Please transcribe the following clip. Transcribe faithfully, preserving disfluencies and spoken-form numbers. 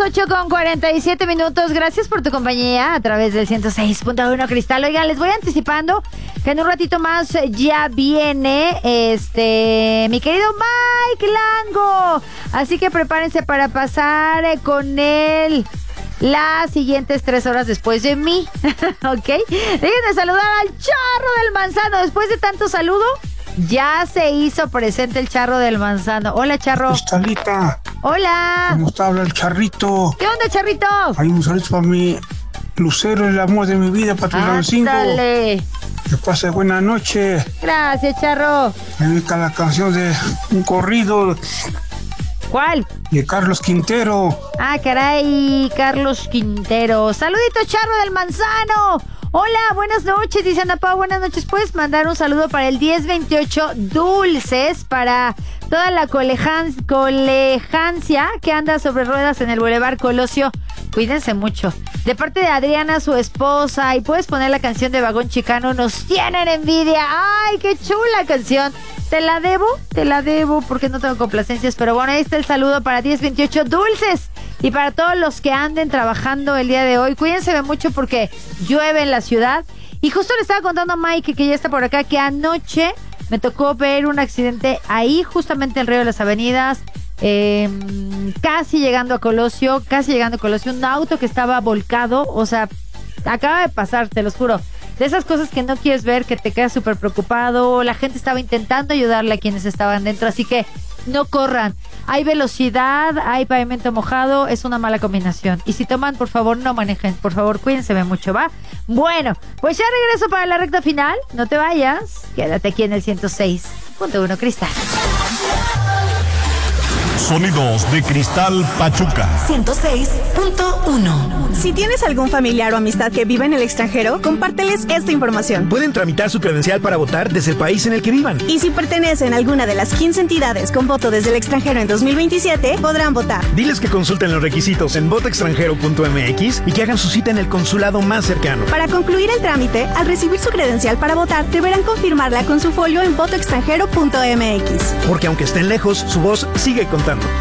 ocho con cuarenta y siete minutos. Gracias por tu compañía a través del ciento seis punto uno Cristal. Oigan, les voy anticipando que en un ratito más ya viene este mi querido Mike Lango. Así que prepárense para pasar con él las siguientes tres horas después de mí. ¿Ok? Déjenme saludar al Charro del Manzano. Después de tanto saludo, ya se hizo presente el Charro del Manzano. Hola, Charro. Cristalita. Hola. ¿Cómo está? Habla el Charrito. ¿Qué onda, Charrito? Hay un saludo para mi Lucero, el amor de mi vida, para tu cinco. Dale. Que pase buena noche. Gracias, Charro. Me dedica la canción de un corrido. ¿Cuál? De Carlos Quintero. Ah, caray, Carlos Quintero. Saludito, Charro del Manzano. Hola, buenas noches, dice Ana Pau, buenas noches. ¿Puedes mandar un saludo para el diez veintiocho Dulces, para toda la colejan, colejancia que anda sobre ruedas en el Boulevard Colosio? Cuídense mucho. De parte de Adriana, su esposa, y puedes poner la canción de Vagón Chicano, Nos Tienen Envidia. ¡Ay, qué chula canción! Te la debo, te la debo porque no tengo complacencias, pero bueno, ahí está el saludo para diez veintiocho Dulces. Y para todos los que anden trabajando el día de hoy, cuídense mucho porque llueve en la ciudad. Y justo le estaba contando a Mike, que ya está por acá, que anoche me tocó ver un accidente ahí, justamente en el Río de las Avenidas, eh, casi llegando a Colosio, casi llegando a Colosio, un auto que estaba volcado, o sea, acaba de pasar, te los juro. De esas cosas que no quieres ver, que te quedas súper preocupado. La gente estaba intentando ayudarle a quienes estaban dentro, así que no corran. Hay velocidad, hay pavimento mojado, es una mala combinación. Y si toman, por favor, no manejen. Por favor, cuídense mucho, ¿va? Bueno, pues ya regreso para la recta final. No te vayas, quédate aquí en el ciento seis punto uno Cristal. Sonidos de Cristal Pachuca. ciento seis punto uno. Si tienes algún familiar o amistad que vive en el extranjero, compárteles esta información. Pueden tramitar su credencial para votar desde el país en el que vivan. Y si pertenecen a alguna de las quince entidades con voto desde el extranjero en dos mil veintisiete, podrán votar. Diles que consulten los requisitos en voto extranjero punto m x y que hagan su cita en el consulado más cercano. Para concluir el trámite, al recibir su credencial para votar, deberán confirmarla con su folio en voto extranjero punto m x. Porque aunque estén lejos, su voz sigue contando.